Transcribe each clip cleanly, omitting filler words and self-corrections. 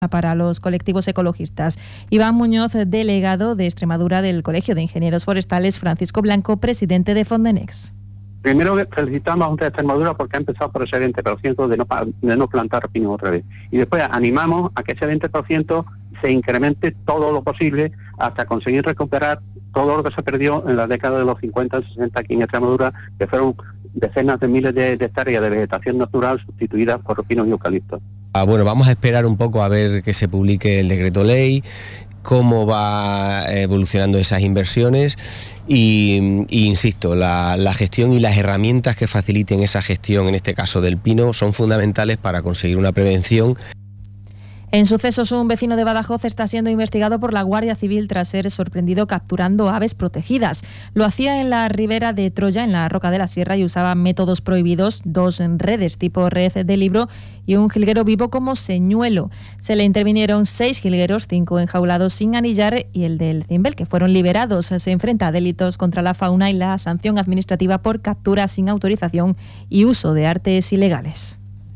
para los colectivos ecologistas. Iván Muñoz, delegado de Extremadura del Colegio de Ingenieros Forestales, Francisco Blanco, presidente de Fondenex. Primero felicitamos a Junta de Extremadura porque ha empezado por ese 20% de no plantar pino otra vez. Y después animamos a que ese 20% se incremente todo lo posible hasta conseguir recuperar todo lo que se perdió en la década de los 50 y 60 aquí en Extremadura, que fueron decenas de miles de hectáreas de vegetación natural sustituidas por pinos y eucaliptos. Bueno, vamos a esperar un poco a ver que se publique el decreto ley, cómo va evolucionando esas inversiones y insisto, la gestión y las herramientas que faciliten esa gestión, en este caso del pino, son fundamentales para conseguir una prevención. En sucesos, un vecino de Badajoz está siendo investigado por la Guardia Civil tras ser sorprendido capturando aves protegidas. Lo hacía en la ribera de Troya, en la Roca de la Sierra, y usaba métodos prohibidos, 2 redes tipo red de libro y un jilguero vivo como señuelo. Se le intervinieron 6 jilgueros, 5 enjaulados sin anillar y el del cimbel, que fueron liberados. Se enfrenta a delitos contra la fauna y la sanción administrativa por captura sin autorización y uso de artes ilegales.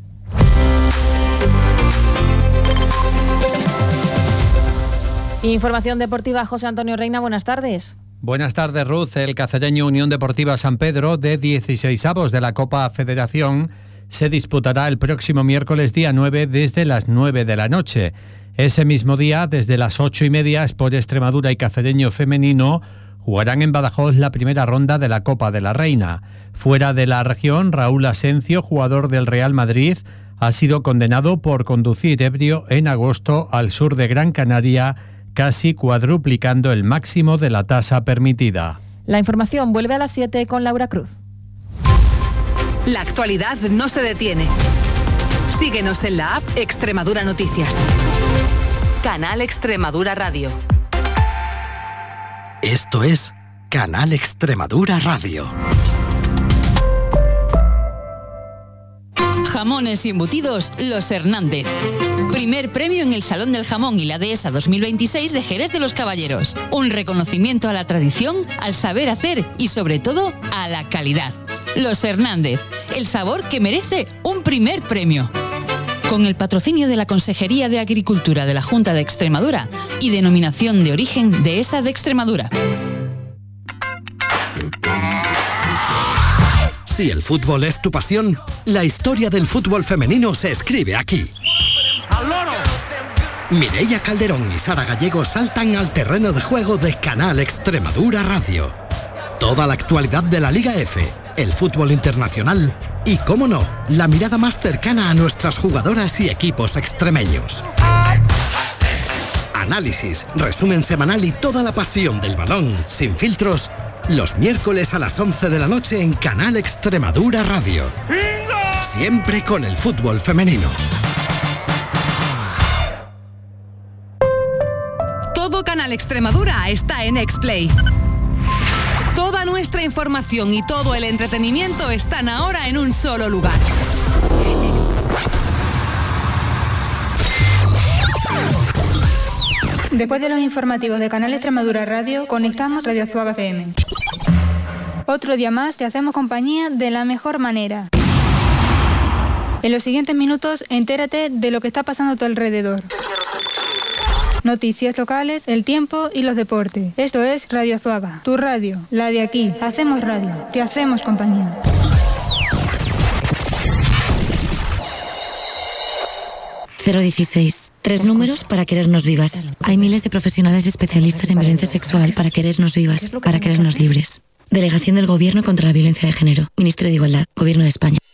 Información deportiva, José Antonio Reina, buenas tardes. Buenas tardes, Ruth. El cacereño Unión Deportiva San Pedro, de 16avos de la Copa Federación, se disputará el próximo miércoles día 9 desde las 9 de la noche. Ese mismo día, desde las 8:30, Sport Extremadura y Cacereño Femenino jugarán en Badajoz la primera ronda de la Copa de la Reina. Fuera de la región, Raúl Asencio, jugador del Real Madrid, ha sido condenado por conducir ebrio en agosto al sur de Gran Canaria, casi cuadruplicando el máximo de la tasa permitida. La información vuelve a las 7 con Laura Cruz. La actualidad no se detiene. Síguenos en la app Extremadura Noticias. Canal Extremadura Radio. Esto es Canal Extremadura Radio. Jamones y embutidos Los Hernández. Primer premio en el Salón del Jamón y la Dehesa 2026 de Jerez de los Caballeros. Un reconocimiento a la tradición, al saber hacer y sobre todo a la calidad. Los Hernández, el sabor que merece un primer premio. Con el patrocinio de la Consejería de Agricultura de la Junta de Extremadura y denominación de origen Dehesa de Extremadura. Si el fútbol es tu pasión, la historia del fútbol femenino se escribe aquí. Mireia Calderón y Sara Gallego saltan al terreno de juego de Canal Extremadura Radio. Toda la actualidad de la Liga F, el fútbol internacional y, cómo no, la mirada más cercana a nuestras jugadoras y equipos extremeños. Análisis, resumen semanal y toda la pasión del balón, sin filtros, los miércoles a las 11 de la noche en Canal Extremadura Radio. Siempre con el fútbol femenino. Todo Canal Extremadura está en Xplay. Toda nuestra información y todo el entretenimiento están ahora en un solo lugar. Después de los informativos de Canal Extremadura Radio, conectamos Radio Azuaga FM. Otro día más te hacemos compañía de la mejor manera. En los siguientes minutos, entérate de lo que está pasando a tu alrededor. Noticias locales, el tiempo y los deportes. Esto es Radio Azuaga, tu radio, la de aquí. Hacemos radio, te hacemos compañía. ...016. 3 números para querernos vivas. Hay miles de profesionales y especialistas en violencia sexual para querernos vivas, para querernos libres. Delegación del Gobierno contra la Violencia de Género. Ministerio de Igualdad. Gobierno de España.